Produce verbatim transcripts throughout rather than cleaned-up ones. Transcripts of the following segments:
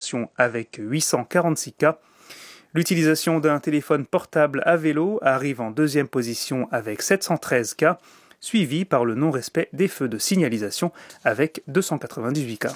position avec huit cent quarante-six cas. L'utilisation d'un téléphone portable à vélo arrive en deuxième position avec sept cent treize cas, suivi par le non-respect des feux de signalisation avec deux cent quatre-vingt-dix-huit cas.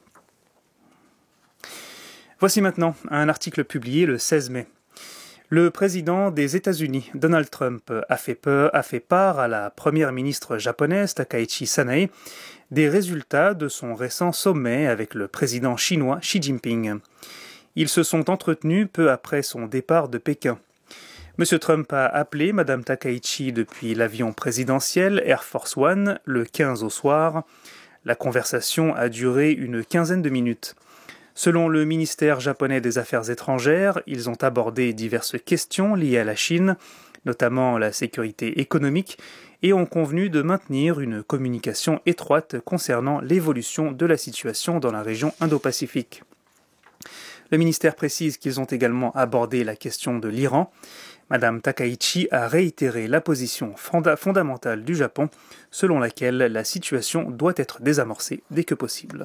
Voici maintenant un article publié le seize mai. Le président des États-Unis, Donald Trump, a fait, peur, a fait part à la première ministre japonaise, Takaichi Sanae, des résultats de son récent sommet avec le président chinois Xi Jinping. Ils se sont entretenus peu après son départ de Pékin. M. Trump a appelé Mme Takaichi depuis l'avion présidentiel Air Force One le quinze au soir. La conversation a duré une quinzaine de minutes. Selon le ministère japonais des Affaires étrangères, ils ont abordé diverses questions liées à la Chine, notamment la sécurité économique, et ont convenu de maintenir une communication étroite concernant l'évolution de la situation dans la région Indo-Pacifique. Le ministère précise qu'ils ont également abordé la question de l'Iran. Mme Takaichi a réitéré la position fonda- fondamentale du Japon, selon laquelle la situation doit être désamorcée dès que possible.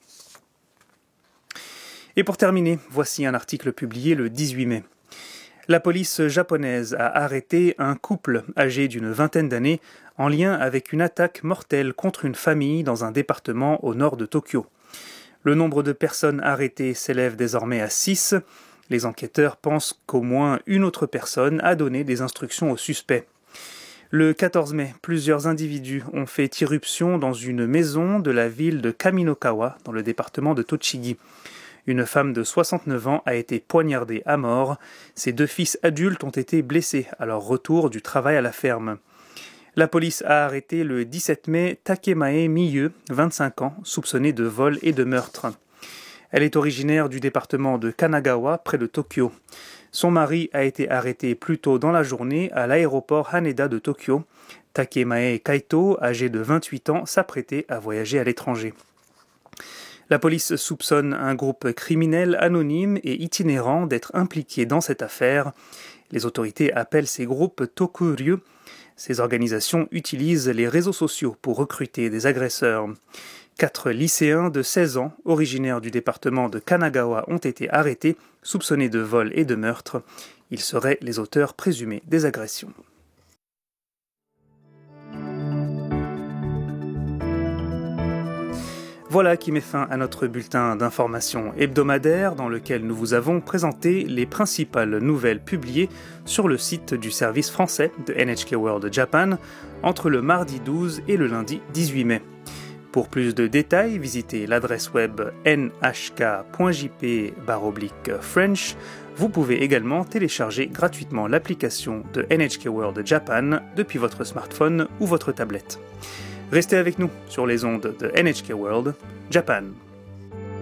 Et pour terminer, voici un article publié le dix-huit mai. La police japonaise a arrêté un couple âgé d'une vingtaine d'années en lien avec une attaque mortelle contre une famille dans un département au nord de Tokyo. Le nombre de personnes arrêtées s'élève désormais à six. Les enquêteurs pensent qu'au moins une autre personne a donné des instructions aux suspects. Le quatorze mai, plusieurs individus ont fait irruption dans une maison de la ville de Kaminokawa, dans le département de Tochigi. Une femme de soixante-neuf ans a été poignardée à mort. Ses deux fils adultes ont été blessés à leur retour du travail à la ferme. La police a arrêté le dix-sept mai Takemae Miyu, vingt-cinq ans, soupçonnée de vol et de meurtre. Elle est originaire du département de Kanagawa, près de Tokyo. Son mari a été arrêté plus tôt dans la journée à l'aéroport Haneda de Tokyo. Takemae Kaito, âgé de vingt-huit ans, s'apprêtait à voyager à l'étranger. La police soupçonne un groupe criminel anonyme et itinérant d'être impliqué dans cette affaire. Les autorités appellent ces groupes Tokuryu. Ces organisations utilisent les réseaux sociaux pour recruter des agresseurs. Quatre lycéens de seize ans, originaires du département de Kanagawa, ont été arrêtés, soupçonnés de vol et de meurtre. Ils seraient les auteurs présumés des agressions. Voilà qui met fin à notre bulletin d'information hebdomadaire dans lequel nous vous avons présenté les principales nouvelles publiées sur le site du service français de N H K World Japan entre le mardi douze et le lundi dix-huit mai. Pour plus de détails, visitez l'adresse web n h k point j p slash french. Vous pouvez également télécharger gratuitement l'application de N H K World Japan depuis votre smartphone ou votre tablette. Restez avec nous sur les ondes de N H K World Japan.